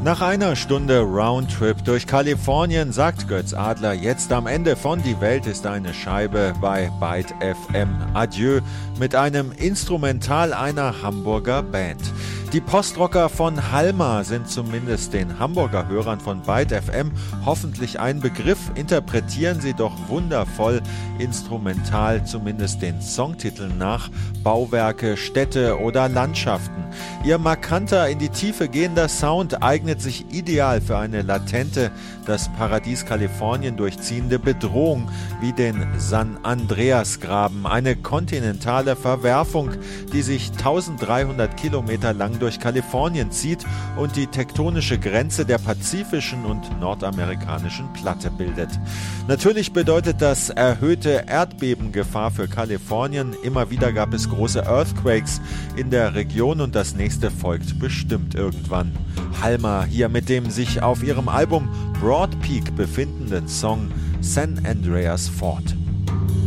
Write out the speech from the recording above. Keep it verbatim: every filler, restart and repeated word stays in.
Nach einer Stunde Roundtrip durch Kalifornien sagt Götz Adler jetzt am Ende von Die Welt ist eine Scheibe bei Byte F M. Adieu mit einem Instrumental einer Hamburger Band. Die Postrocker von Halma sind zumindest den Hamburger Hörern von Byte F M hoffentlich ein Begriff, interpretieren sie doch wundervoll instrumental, zumindest den Songtiteln nach, Bauwerke, Städte oder Landschaften. Ihr markanter, in die Tiefe gehender Sound eignet sich ideal für eine latente, das Paradies Kalifornien durchziehende Bedrohung wie den San Andreas-Graben, eine kontinentale Verwerfung, die sich dreizehnhundert Kilometer lang durch Kalifornien zieht und die tektonische Grenze der pazifischen und nordamerikanischen Platte bildet. Natürlich bedeutet das erhöhte Erdbebengefahr für Kalifornien. Immer wieder gab es große Earthquakes in der Region und das nächste folgt bestimmt irgendwann. Halma hier mit dem sich auf ihrem Album Broad Peak befindenden Song San Andreas Fort.